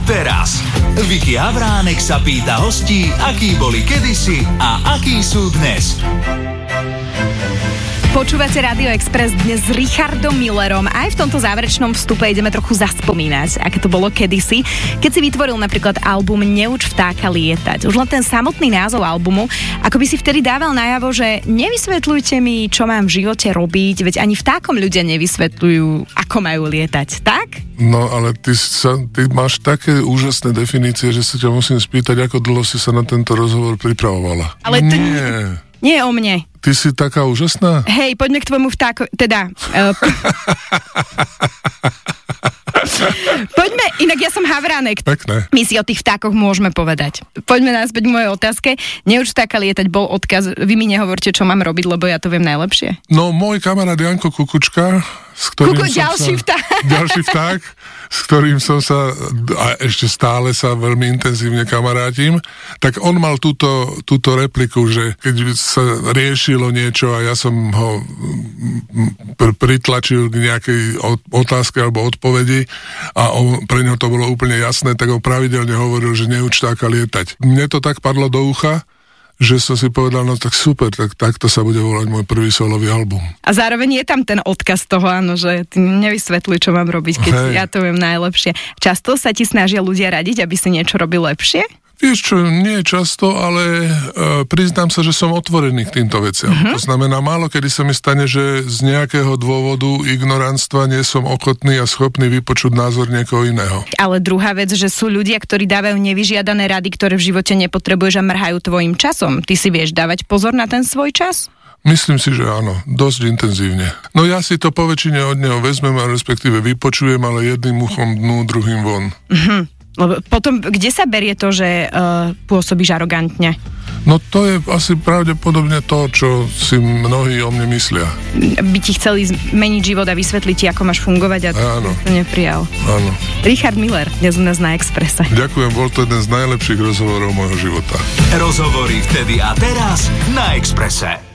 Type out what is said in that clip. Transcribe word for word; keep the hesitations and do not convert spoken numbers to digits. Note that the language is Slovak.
teraz. Vicky Havránek sa pýta hostí, akí boli kedysi a akí sú dnes. Počúvate Radio Express dnes s Richardom Millerom. Aj v tomto záverečnom vstupe ideme trochu zaspomínať, aké to bolo kedysi, keď si vytvoril napríklad album Neuč vtáka lietať. Už len ten samotný názov albumu, ako by si vtedy dával najavo, že nevysvetľujte mi, čo mám v živote robiť, veď ani vtákom ľudia nevysvetľujú, ako majú lietať, tak? No, ale ty, sa, ty máš také úžasné definície, že sa ťa musím spýtať, ako dlho si sa na tento rozhovor pripravovala. Ale to nie. Nie o mne. Ty si taká úžasná? Hej, poďme k tvojmu vtáko... Teda... Uh, poďme, inak ja som Havránek. Pekné. My si o tých vtákoch môžeme povedať. Poďme naspäť k mojej otázke. Neuč vtáka lietať bol odkaz. Vy mi nehovorte, čo mám robiť, lebo ja to viem najlepšie. No, môj kamarát Janko Kukučka, s ktorým Kuku, som ďalší sa, vták. ďalší vták, s ktorým som sa, a ešte stále sa veľmi intenzívne kamarátim, tak on mal túto, túto repliku, že keď sa riešilo niečo a ja som ho pr- pritlačil k nejakej otázke alebo odpovedi a on, pre neho to bolo úplne jasné, tak on pravidelne hovoril, že neuč vtáka lietať. Mne to tak padlo do ucha, že som si povedal, no tak super, tak takto sa bude volať môj prvý solový album. A zároveň je tam ten odkaz toho, áno, že ty nevysvetľuj, čo mám robiť, keď Hej. ja to viem najlepšie. Často sa ti snažia ľudia radiť, aby si niečo robil lepšie? Vieš čo, nie často, ale uh, priznám sa, že som otvorený k týmto veciam. Uh-huh. To znamená, málo kedy sa mi stane, že z nejakého dôvodu ignorantstva nie som ochotný a schopný vypočuť názor niekoho iného. Ale druhá vec, že sú ľudia, ktorí dávajú nevyžiadané rady, ktoré v živote nepotrebuješ a mrhajú tvojim časom. Ty si vieš dávať pozor na ten svoj čas? Myslím si, že áno, dosť intenzívne. No ja si to poväčšine od neho vezmem a respektíve vypočujem, ale jedným uchom dnu, druhým von. Uh-huh. Lebo potom, kde sa berie to, že uh, pôsobíš arogantne? No to je asi pravdepodobne to, čo si mnohí o mne myslia. By ti chceli zmeniť život a vysvetliť ti, ako máš fungovať a Áno. to neprijal. Áno. Richard Miller, dnes u nás na Expresse. Ďakujem, bol to jeden z najlepších rozhovorov môjho života. Rozhovory vtedy a teraz na Expresse.